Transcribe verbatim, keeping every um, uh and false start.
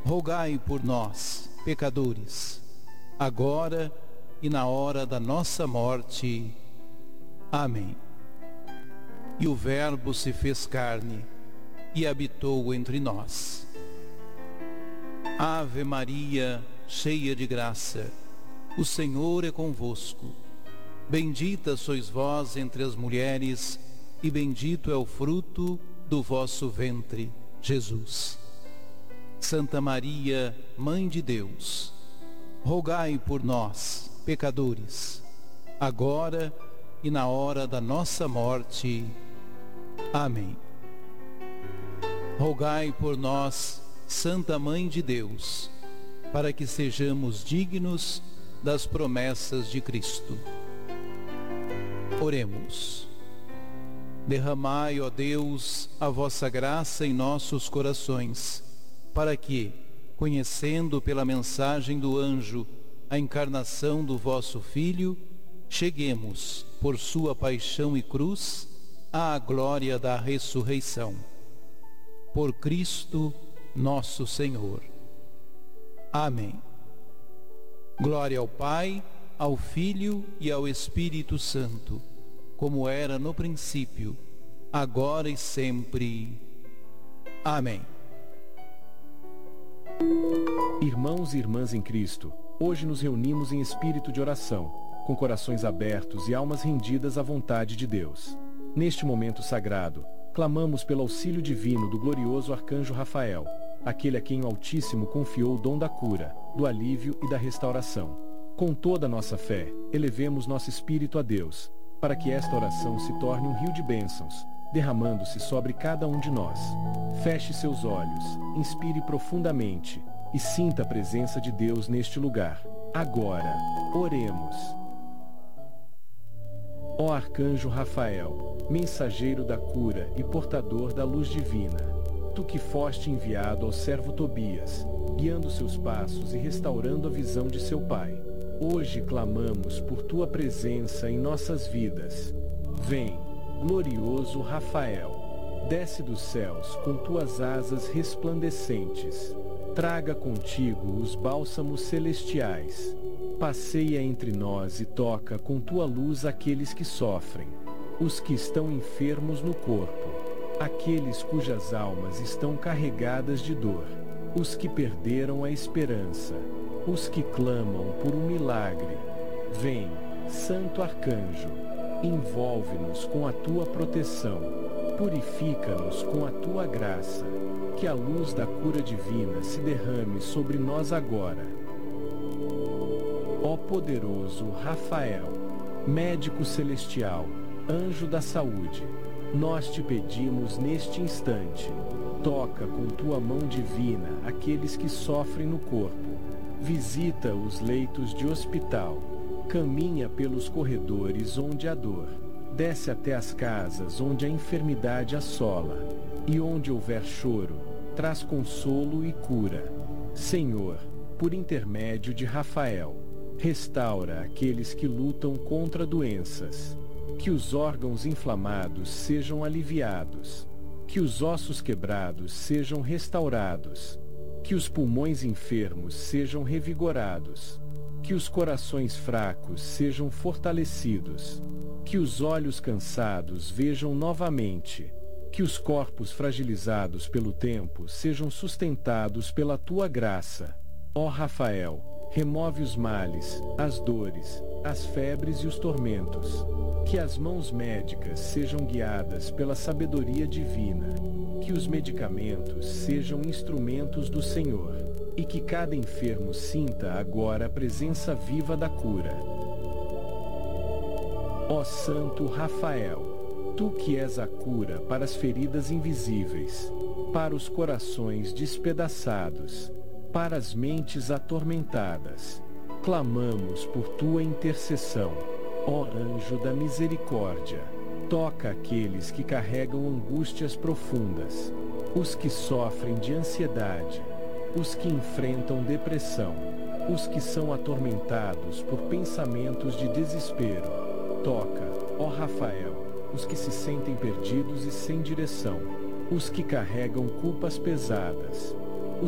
rogai por nós, pecadores, agora e na hora da nossa morte. Amém. E o Verbo se fez carne e habitou entre nós. Ave Maria, cheia de graça, o Senhor é convosco. Bendita sois vós entre as mulheres, e bendito é o fruto do vosso ventre, Jesus. Santa Maria, Mãe de Deus, rogai por nós, pecadores, agora e na hora da nossa morte. Amém. Rogai por nós, Santa Mãe de Deus, para que sejamos dignos das promessas de Cristo. Oremos. Derramai, ó Deus, a vossa graça em nossos corações, para que, conhecendo pela mensagem do anjo a encarnação do vosso Filho, cheguemos, por sua paixão e cruz, à glória da ressurreição. Por Cristo nosso Senhor. Amém. Glória ao Pai, ao Filho e ao Espírito Santo, como era no princípio, agora e sempre. Amém. Irmãos e irmãs em Cristo, hoje nos reunimos em espírito de oração, com corações abertos e almas rendidas à vontade de Deus. Neste momento sagrado, clamamos pelo auxílio divino do glorioso arcanjo Rafael, aquele a quem o Altíssimo confiou o dom da cura, do alívio e da restauração. Com toda a nossa fé, elevemos nosso espírito a Deus, para que esta oração se torne um rio de bênçãos, derramando-se sobre cada um de nós. Feche seus olhos, inspire profundamente e sinta a presença de Deus neste lugar. Agora, oremos. Ó Arcanjo Rafael, mensageiro da cura e portador da luz divina, tu que foste enviado ao servo Tobias, guiando seus passos e restaurando a visão de seu pai, hoje clamamos por tua presença em nossas vidas. Vem, glorioso Rafael, desce dos céus com tuas asas resplandecentes. Traga contigo os bálsamos celestiais. Passeia entre nós e toca com tua luz aqueles que sofrem, os que estão enfermos no corpo, aqueles cujas almas estão carregadas de dor, os que perderam a esperança, os que clamam por um milagre. Vem, Santo Arcanjo, envolve-nos com a tua proteção, purifica-nos com a tua graça, que a luz da cura divina se derrame sobre nós agora. Ó poderoso Rafael, médico celestial, anjo da saúde, nós te pedimos neste instante, toca com tua mão divina aqueles que sofrem no corpo, visita os leitos de hospital, caminha pelos corredores onde há dor, desce até as casas onde a enfermidade assola, e onde houver choro, traz consolo e cura. Senhor, por intermédio de Rafael, restaura aqueles que lutam contra doenças, que os órgãos inflamados sejam aliviados, que os ossos quebrados sejam restaurados, que os pulmões enfermos sejam revigorados, que os corações fracos sejam fortalecidos, que os olhos cansados vejam novamente, que os corpos fragilizados pelo tempo sejam sustentados pela tua graça. Ó Rafael, remove os males, as dores, as febres e os tormentos. Que as mãos médicas sejam guiadas pela sabedoria divina. Que os medicamentos sejam instrumentos do Senhor. E que cada enfermo sinta agora a presença viva da cura. Ó Santo Rafael, tu que és a cura para as feridas invisíveis, para os corações despedaçados, para as mentes atormentadas, clamamos por tua intercessão. Ó anjo da misericórdia, toca aqueles que carregam angústias profundas, os que sofrem de ansiedade, os que enfrentam depressão, os que são atormentados por pensamentos de desespero. Toca, ó Rafael, os que se sentem perdidos e sem direção, os que carregam culpas pesadas,